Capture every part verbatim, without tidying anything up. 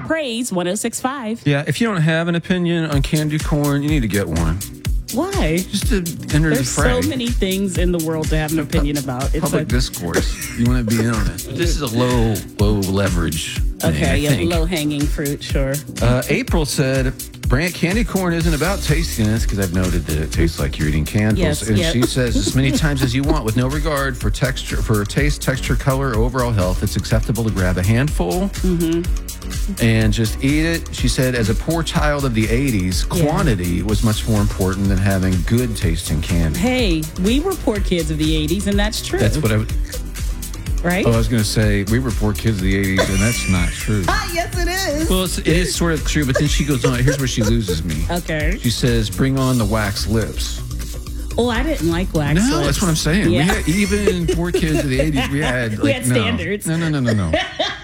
Praise one oh six point five. Yeah, if you don't have an opinion on candy corn, you need to get one. Why? Just to enter There's the fray. so many things in the world to have an opinion about. It's Public like, discourse. You want to be in on it. This is a low, low leverage thing, okay, I yeah, think. low hanging fruit, sure. Uh, April said, Brant, candy corn isn't about tastiness, because I've noted that it tastes like you're eating candles. Yes, and yep. she says, as many times as you want, with no regard for texture, for taste, texture, color, or overall health, it's acceptable to grab a handful Mm-hmm. and just eat it. She said, as a poor child of the eighties, Yeah. quantity was much more important than having good tasting candy. Hey, we were poor kids of the eighties, and that's true. That's what I would. right? Oh, I was going to say, we were poor kids of the eighties, and that's not true. Ah, yes, it is. Well, it's, it is sort of true, but then she goes on. Here's where she loses me. Okay. She says, bring on the wax lips. Oh, I didn't like wax No, lips. that's what I'm saying. Yeah. We had, even poor kids of the eighties, we had like, We had no. standards. No, no, no, no, no.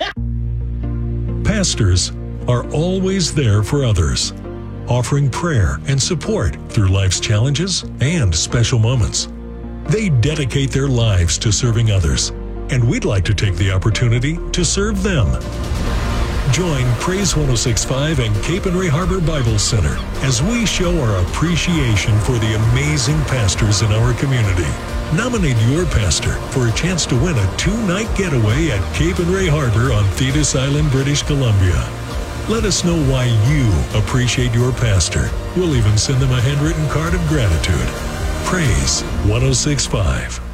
Pastors are always there for others, offering prayer and support through life's challenges and special moments. They dedicate their lives to serving others, and we'd like to take the opportunity to serve them. Join Praise one oh six point five and Cape and Ray Harbor Bible Center as we show our appreciation for the amazing pastors in our community. Nominate your pastor for a chance to win a two-night getaway at Cape and Ray Harbor on Thetis Island, British Columbia. Let us know why you appreciate your pastor. We'll even send them a handwritten card of gratitude. Praise one oh six point five.